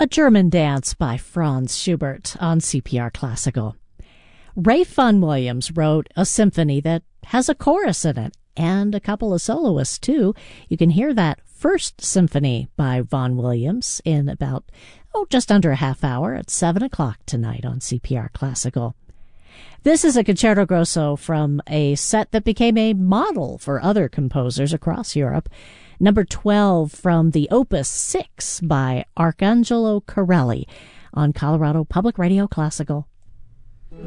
A German Dance by Franz Schubert on CPR Classical. Ralph Vaughan Williams wrote a symphony that has a chorus in it and a couple of soloists too. You can hear that first symphony by Vaughan Williams in about, just under a half hour at 7 o'clock tonight on CPR Classical. This is a concerto grosso from a set that became a model for other composers across Europe. Number 12 from the Opus 6 by Arcangelo Corelli on Colorado Public Radio Classical.